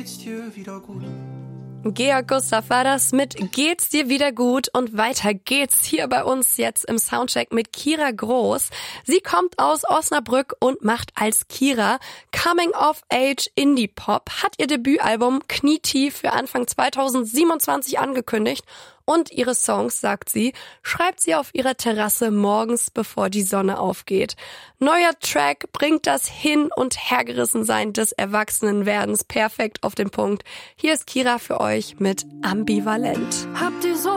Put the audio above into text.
geht's dir wieder gut? Georg Gustav war das mit Geht's dir wieder gut? Und weiter geht's hier bei uns jetzt im Soundcheck mit Kira Groß. Sie kommt aus Osnabrück und macht als Kira Coming-of-Age Indie-Pop, hat ihr Debütalbum Knietief für Anfang 2027 angekündigt. Und ihre Songs, sagt sie, schreibt sie auf ihrer Terrasse morgens, bevor die Sonne aufgeht. Neuer Track bringt das Hin- und Hergerissensein des Erwachsenenwerdens perfekt auf den Punkt. Hier ist Kira für euch mit Ambivalent. Habt ihr so